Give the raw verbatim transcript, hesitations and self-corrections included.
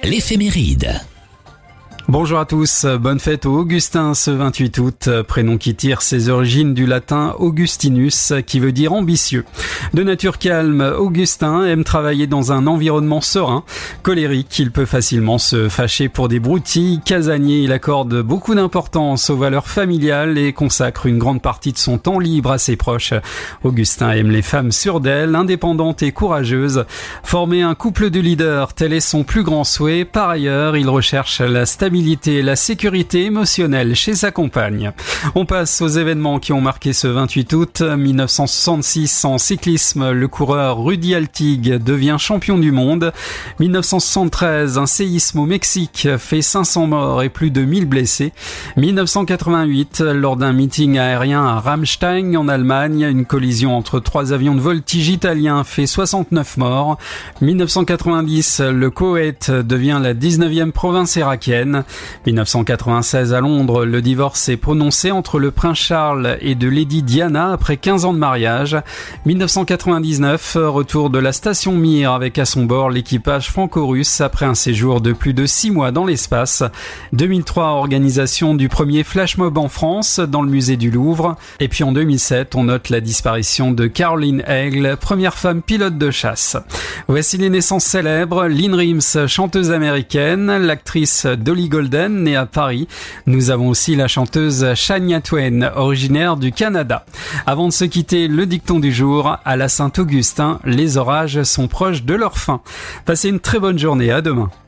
L'éphéméride. Bonjour à tous, bonne fête au Augustin ce vingt-huit août, prénom qui tire ses origines du latin Augustinus, qui veut dire ambitieux. De nature calme, Augustin aime travailler dans un environnement serein. Colérique, il peut facilement se fâcher pour des broutilles. Casanier, il accorde beaucoup d'importance aux valeurs familiales et consacre une grande partie de son temps libre à ses proches. Augustin aime les femmes sûres d'elles, indépendantes et courageuses. Former un couple de leaders, tel est son plus grand souhait. Par ailleurs, il recherche la stabilité et la sécurité émotionnelle chez sa compagne. On passe aux événements qui ont marqué ce vingt-huit août. dix-neuf cent soixante-six, en cyclisme, le coureur Rudy Altig devient champion du monde. dix-neuf cent soixante-treize, un séisme au Mexique fait cinq cents morts et plus de mille blessés. dix-neuf cent quatre-vingt-huit, lors d'un meeting aérien à Ramstein en Allemagne, une collision entre trois avions de voltige italiens fait soixante-neuf morts. dix-neuf cent quatre-vingt-dix, le Koweït devient la dix-neuvième province irakienne. dix-neuf cent quatre-vingt-seize, à Londres, le divorce est prononcé entre le prince Charles et de Lady Diana après quinze ans de mariage. dix-neuf cent quatre-vingt-dix-neuf, retour de la station Mir avec à son bord l'équipage franco-russe après un séjour de plus de six mois dans l'espace. deux mille trois, organisation du premier flash mob en France dans le musée du Louvre. Et puis en deux mille sept, on note la disparition de Caroline Aigle, première femme pilote de chasse. Voici les naissances célèbres. Lynn Rimes, chanteuse américaine, l'actrice Dolly Golden, née à Paris. Nous avons aussi la chanteuse Shania Twain, originaire du Canada. Avant de se quitter, le dicton du jour, à la Saint-Augustin, les orages sont proches de leur fin. Passez une très bonne journée, à demain.